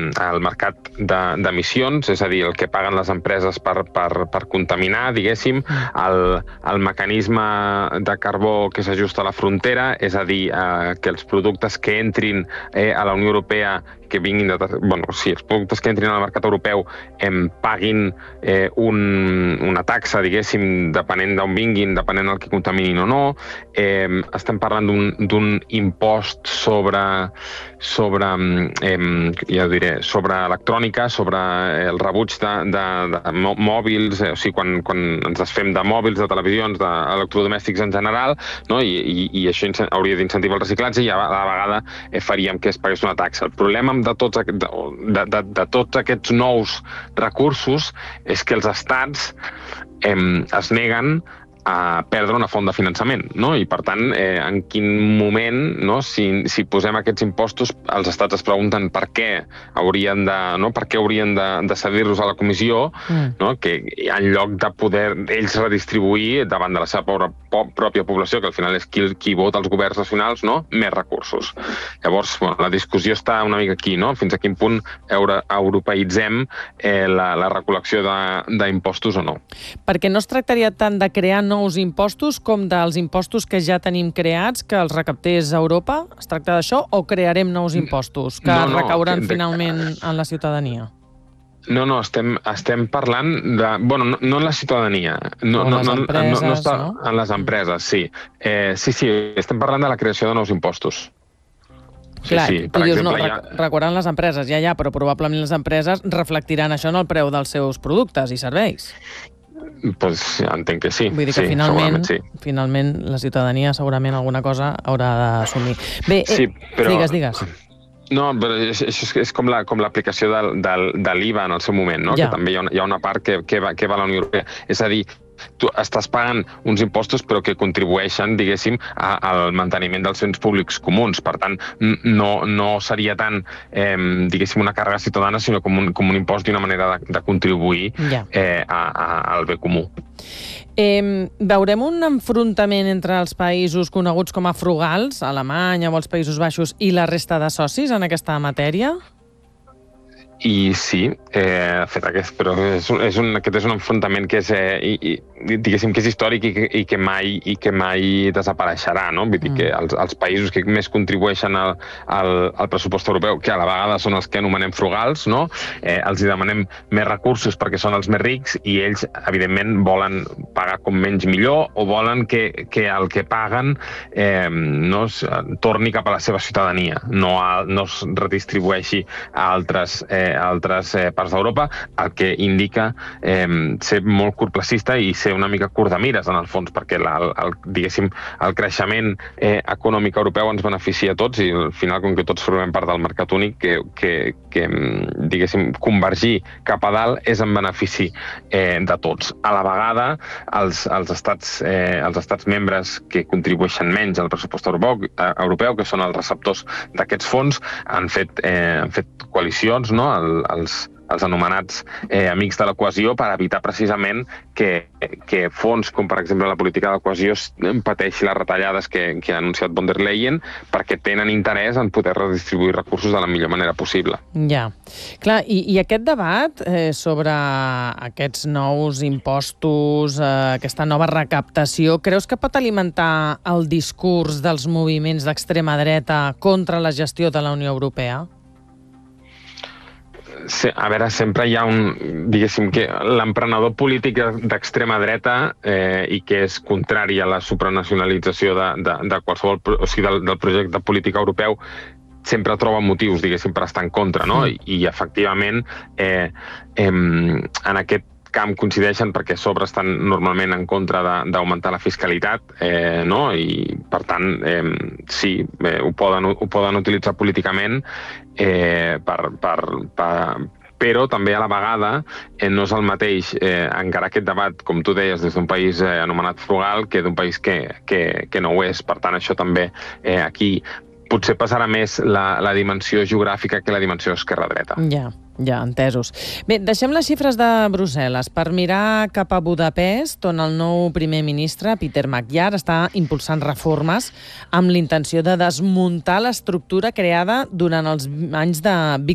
al mercat d'emissions, és a dir, el que paguen les empreses per contaminar, diguéssim, el mecanisme de carbó que s'ajusta a la frontera, és a dir, que els productes que entrin a la Unió Europea que vinguin els productes que entrin al mercat europeu paguin una taxa, diguéssim, depenent d'on vinguin, depenent del que contaminin o no. Estem parlant d'un impost sobre electrònica, sobre el rebuig de mòbils, o sigui, quan ens desfem de mòbils, de televisions, d'electrodomèstics en general, no? I això hauria d'incentivar el reciclatge i a la vegada faríem que es pagués una taxa. El problema de tots aquests nous recursos és que els estats es neguen a perdre una font de finançament, no? I, per tant, en quin moment, no? Si posem aquests impostos, els estats es pregunten per què haurien de cedir-los a la comissió, no? Que en lloc de poder ells redistribuir davant de la seva pròpia població, que al final és qui vota els governs nacionals, no? Més recursos. Llavors, la discussió està una mica aquí, no? Fins a quin punt europeitzem la recol·lecció d'impostos o no. Perquè no es tractaria tant de crear nous impostos com dels impostos que ja tenim creats, que els recaptés Europa? Es tracta d'això o crearem nous impostos que recauran finalment en la ciutadania? No, estem parlant de... no en la ciutadania. No en les empreses, sí. Sí, estem parlant de la creació de nous impostos. Clar, tu dius, recordaran les empreses, ja, però probablement les empreses reflectiran això en el preu dels seus productes i serveis. Pues entenc que sí. Vull dir que finalment la ciutadania segurament alguna cosa haurà d'assumir. Bé, digues. No, però és com l'aplicació de l'IVA en el seu moment, no? Que també hi ha una part que va a la Unió Europea. És a dir, tu estàs pagant uns impostos però que contribueixen, diguéssim, al manteniment dels béns públics comuns. Per tant, no seria tant, diguéssim, una càrrega ciutadana, sinó com un impost i una manera de contribuir al bé comú. Veurem un enfrontament entre els països coneguts com a frugals, Alemanya o els Països Baixos, i la resta de socis en aquesta matèria? I sí, però aquest és un enfrontament que és, diguéssim, que és històric i que mai desapareixerà, no? Vull dir que els països que més contribueixen al pressupost europeu, que a la vegada són els que anomenem frugals, no? Els hi demanem més recursos perquè són els més rics i ells, evidentment, volen pagar com menys millor o volen que el que paguen torni cap a la seva ciutadania, no es redistribueixi a altres parts d'Europa, el que indica ser molt curtplacista i ser una mica curt de mires, en el fons, perquè diguéssim, el creixement econòmic europeu ens beneficia a tots i al final, com que tots formem part del mercat únic, que diguéssim, convergir cap a dalt és en benefici de tots. A la vegada, els estats membres que contribueixen menys al pressupost europeu, que són els receptors d'aquests fons, han fet coalicions, no? Els anomenats amics de la cohesió, per evitar precisament que fons com, per exemple, la política de cohesió pateixi les retallades que ha anunciat von der Leyen, perquè tenen interès en poder redistribuir recursos de la millor manera possible. Ja. Clar, i aquest debat sobre aquests nous impostos, aquesta nova recaptació, creus que pot alimentar el discurs dels moviments d'extrema dreta contra la gestió de la Unió Europea? A veure, sempre hi ha diguéssim, que l'emprenedor polític d'extrema dreta i que és contrari a la supranacionalització de qualsevol, o sigui, del projecte polític europeu, sempre troba motius, diguéssim, per estar en contra, no? I efectivament, en aquest camp coincideixen perquè a sobre estan normalment en contra d'augmentar la fiscalitat, no? I, per tant, sí, ho poden utilitzar políticament però també a la vegada no és el mateix encarar aquest debat, com tu deies, des d'un país anomenat frugal que d'un país que no ho és. Per tant, això també aquí potser passarà més la dimensió geogràfica que la dimensió esquerra-dreta. Ja, entesos. Bé, deixem les xifres de Brussel·les per mirar cap a Budapest, on el nou primer ministre, Peter Magyar, està impulsant reformes amb l'intenció de desmuntar l'estructura creada durant els anys de